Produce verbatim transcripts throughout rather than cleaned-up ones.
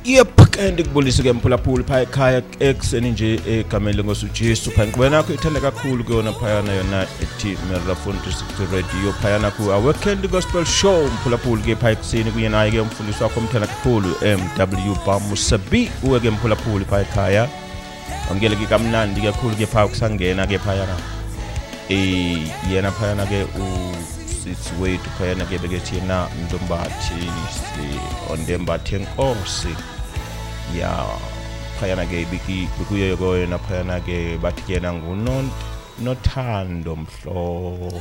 Yep, kanti kubulisa ke mphulaphuli phaya ekhaya ekseni nje egameni ngosu Jesu phaya ngibona nakho ithanda kakhulu kuyona phayana yona ethi Merafon three sixty radio phayana ku our Candy Gospel Show mphulaphuli ke phaya ekseni kuyena ke umfundisi wakho umthanda kakhulu M W Bamusabi uwe ke mphulaphuli phaya ekhaya amgele ke kamnandi kakhulu ke phaya kusangena ke phayana eh yena phayana ke u sits way to phayana ke bekethi yena Ndombathi si ondembathe enkosi ya phayana ke biki kuyo yona phayana ke bathi kena ngunon nothando mhlo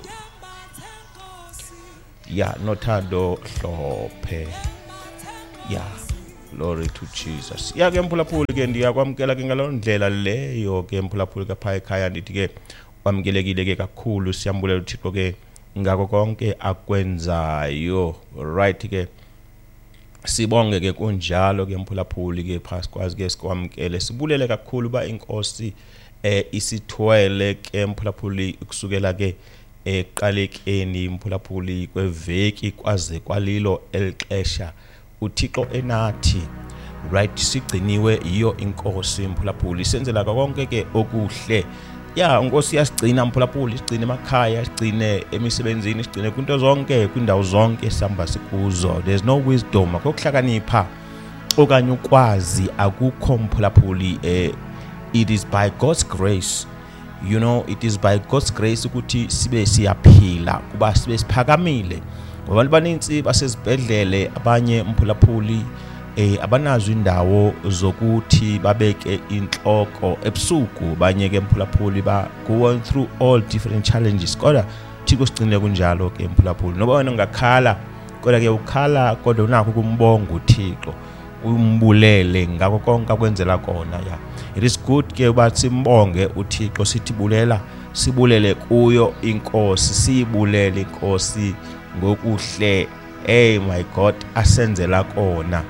ya nothando hlophe ya glory to Jesus ya ke mphulaphuli ke ndiyakwamkela ke ngalondlela leyo ke mphulaphuli ke phaya ekhaya ndithi ke kwamkelekile ke kakhulu siyambulela uThixo ke ngako konke akwenzayo right ke sibonge ke kunjalo ke mphulaphuli ke phasi kwazi ke sikwamkele sibulele kakhulu ba inkosi eh isithwele ke mphulaphuli kusukela ke eqalekeni mphulaphuli kweveki kwaze kwalilo elixesha uThixo enathi right sigciniwe iyo inkosi mphulaphuli senzela konke ke okuhle ya inkosi yasigcina mphulaphuli sigcine emakhaya sigcine emisebenzini sigcine kunto zonke kwindawo zonke sihamba sikuzo there's no wisdom akuhlakanipha okanye ukwazi akukho mphulaphuli eh it is by God's grace you know it is by God's grace ukuthi sibe siyaphila kuba sibe siphakamile abantu baninzi basezibhedlele abanye mphulaphuli eh abanazo indawo zokuthi babeke inhloko ebusuku banye ke mphulaphuli ba going through all different challenges kodwa Thixo sigcine kunjalo ke mphulaphuli noba wena ungakhala kodwa ke ukhala kodwa unakho kumbonga uThixo umbulele ngakho konke akwenzela kona ya it is good ke bathi simbonge uThixo sithi bulela sibulele kuyo inkosi sibulele inkosi ngokuhle hey my God asenzela kona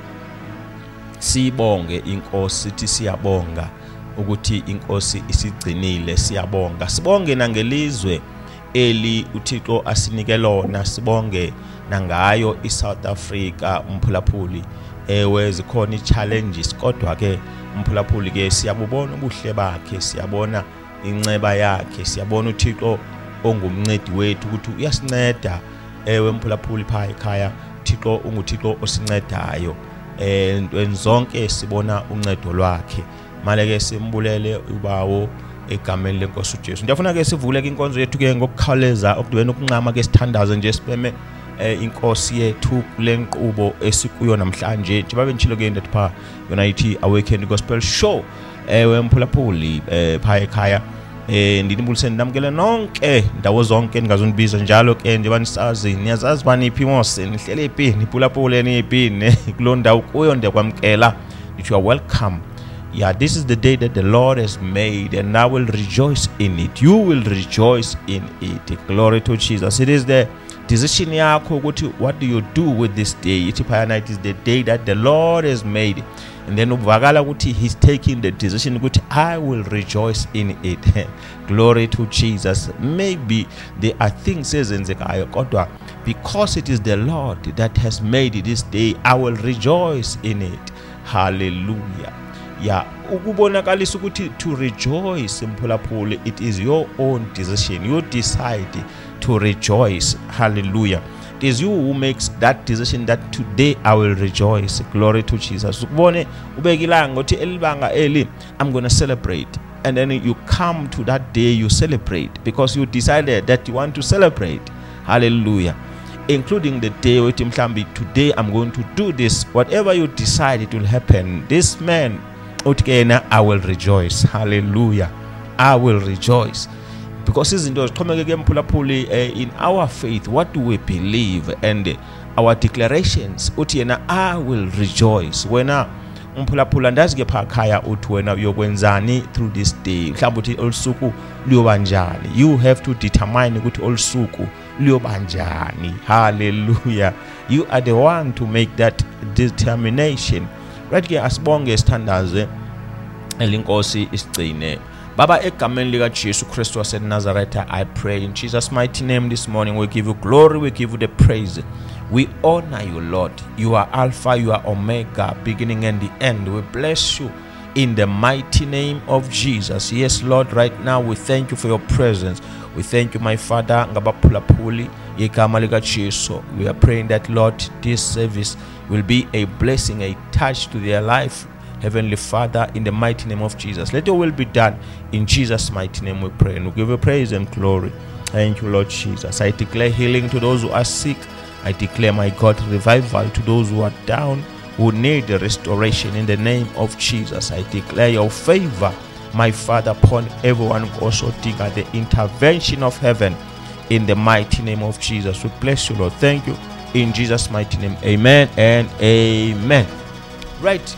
sibonge inkosi sithi siyabonga ukuthi inkosi isigcinile siyabonga sibonge nangelizwe eli uThixo asinike lona sibonge nangayo iSouth Africa umphulaphuli ewe zikhona i-challenges kodwa ke umphulaphuli ke siyabubona ubuhle bakhe siyabona inceba yakhe siyabona uThixo ongumncedi wethu ukuthi uyasinceda ewe umphulaphuli phaya ekhaya uThixo unguThixo osincedayo entweni zonke sibona uncedo lwakhe manje ke simbulele ubawo egameni lenkosi uJesu ndiyafuna ke sivule ke inkonzo yethu ke ngokukhawuleza okudibene ukunqama ke sithandaze nje sibeme inkosi yethu kulenqubo esikuyo namhlanje njengoba benchilo ke ndathi pha yona ithi Awaken Gospel Show ewe mphulaphuli phaya ekhaya eh ndinibulise ndamkele nonke ndawo zonke ningazonibiza njalo ke njengoba nisazi niyazazi baniphi mose nihlele iphi niphulaphule niphi ne kulonda ukuyo ndiyakwamkela you are welcome yeah this is the day that the Lord has made and I will rejoice in it you will rejoice in it glory to Jesus it is the decision yakho ukuthi what do you do with this day ithi phaya night is the day that the Lord has made and then ubvakala ukuthi he's taking the decision ukuthi I will rejoice in it glory to Jesus maybe there are things ezenzekayo kodwa because it is the Lord that has made this day I will rejoice in it hallelujah yeah ukubonakalisa ukuthi to rejoice mphulaphuli it is your own decision you decide to rejoice hallelujah it is you who makes that decision that today I will rejoice glory to Jesus ukubone ubekilanga ukuthi elibanga eli I'm going to celebrate and then you come to that day you celebrate because you decided that you want to celebrate hallelujah including the day with mhlambi today I'm going to do this whatever you decide it will happen this man utkena I will rejoice hallelujah I will rejoice because izinto ziqhomekeke emphulaphuli in our faith what do we believe and our declarations uthi yena I will rejoice wena umphulaphula ndazi ke phakhaya uthi wena uyokwenzani through this day mhlawumbe uthi olusuku liyobanjani you have to determine ukuthi olusuku liyobanjani hallelujah you are the one to make that determination right ke asibonge sithandaze elinkosi isigcine Baba, egameni lika Jesu Kristu waseNazaretha, I pray in Jesus' mighty name this morning. We give you glory, we give you the praise. We honor you, Lord. You are Alpha, you are Omega, beginning and the end. We bless you in the mighty name of Jesus. Yes, Lord, right now we thank you for your presence. We thank you, my Father. Ngabaphulaphuli igama lika Jesu. We are praying that, Lord, this service will be a blessing, a touch to their life. Heavenly Father, in the mighty name of Jesus, let your will be done. In Jesus' mighty name we pray, and we give you praise and glory. Thank you, Lord Jesus. I declare healing to those who are sick. I declare, my God, revival to those who are down, who need a restoration in the name of Jesus. I declare your favor, my Father, upon everyone who also declare the intervention of heaven in the mighty name of Jesus. We bless you, Lord. Thank you. In Jesus' mighty name, amen and amen. Right.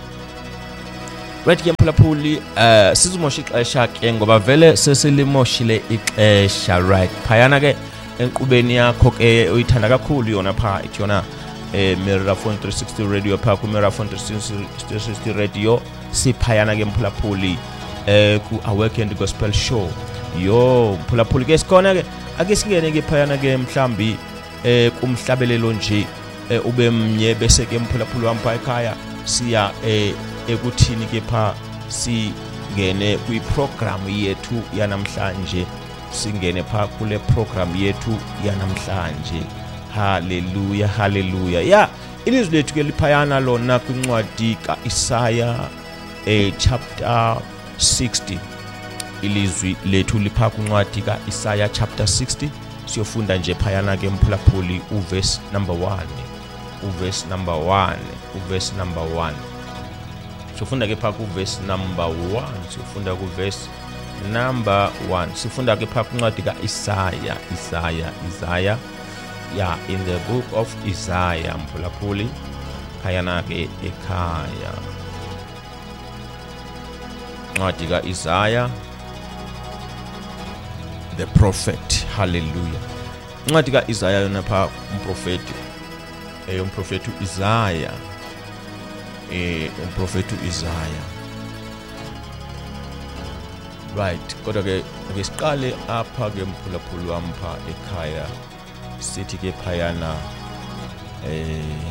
Right ke mphulaphuli eh sizimosha ixesha ke ngoba vele sesilimoshile ixesha, right. Phayana ke enqubeni yakho ke uyithanda kakhulu yona pha ithona eh Mirafon three sixty radio pha ku Mirafon three sixty radio siphayana ke mphulaphuli eh ku Awakened Gospel Show. Yo mphulaphuli ke sikhona ke ake singene ke phayana ke mhlambi eh kumhlabelelo nje ube mnye bese ke mphulaphuli wami pha ekhaya siya eh ekuthini ke pha singene kwi program yethu yanamhlanje, singene pha kule program yethu yanamhlanje. Hallelujah, hallelujah. Yeah, ilizwi lethu ke liphayana lona kwincwadi kaIsaya eh chapter sixty. Ilizwi lethu lipha kwincwadi kaIsaya chapter sixty. Siyofunda nje phayana ke mphulaphuli uverse number one. Uverse number one, uverse number one. Sifunda ke pha ku verse number one, sifunda ku verse number one. Sifunda ke pha kuncwadi kaIsaya, Isaiah, Isaiah. Yeah, in the book of Isaiah mphulaphuli khayana ke ekhaya. Ncwadi kaIsaiah the prophet. Hallelujah. Ncwadi kaIsaiah yona pha umprofeti. Eh umprofeti Isaiah. Eh umprofeti Isaiah. Right, kodwa ke ake siqale apha ke mphulaphuli wami pha ekhaya. Sithi ke phayana eh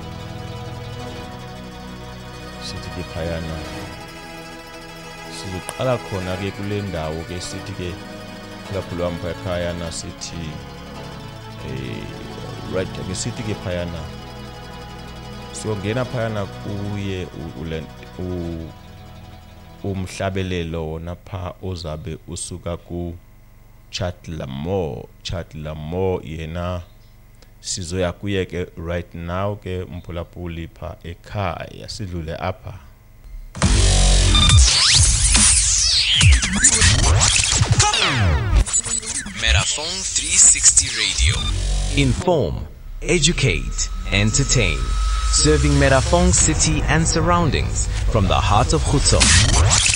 sithi ke phayana sizoqala khona ke kule ndawo ke sithi ke mphulaphuli wami pha ekhaya na sithi eh right ke sithi ke phayana so ngena phayana kuye u umhlabelelo wona pha ozabe usuka ku Chatlamore Chatlamore yena sizoya kuye ke right now ke mphulaphuli pha ekhaya sidlule apha. Mirafon three sixty Radio. Inform, educate, entertain. Serving Mirafon City and surroundings from the heart of Khutso.